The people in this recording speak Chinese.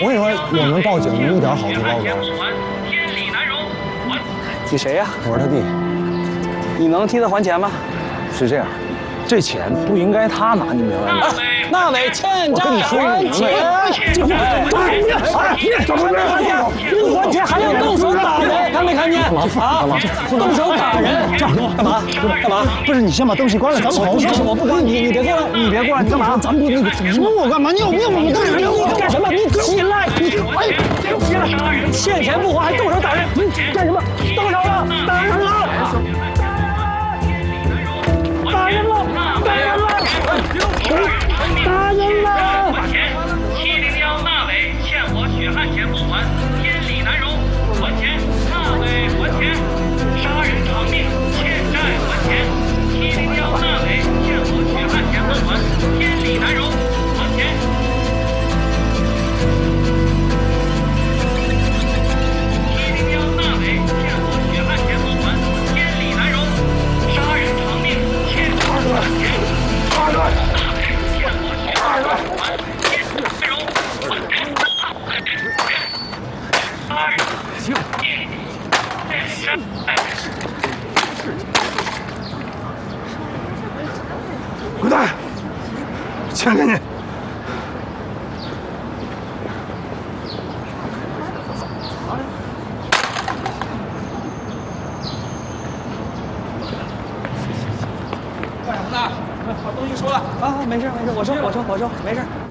我跟你说，我们报警一点好处捞不着。 你谁呀？ 我是他弟。 你能替他还钱吗？ 是这样，这钱不应该他拿，你明白吗？ 那伟欠债还钱，不还钱还要动手打人，看没看见？啊！动手打人，干嘛？干嘛？ 不是你先把灯熄关了，咱们好好说。 我不管你，你别过来，你别过来，你干嘛？咱们不那个什么我干嘛？你有病吗？你干什么？你起来！你起来！欠钱不还还动手打人？你干什么？动手了！打人了！打人了！打人了！打人了！ 还钱！701大伟欠我血汗钱不还，天理难容，还钱！大伟还钱！杀人偿命，欠债还钱！701大伟欠我血汗钱不还，天理难容，还钱！701大伟欠我血汗钱不还，天理难容，杀人偿命，欠我血汗钱！ 滚蛋！钱给你。 干什么呢？把东西收了啊！没事没事，我收，没事。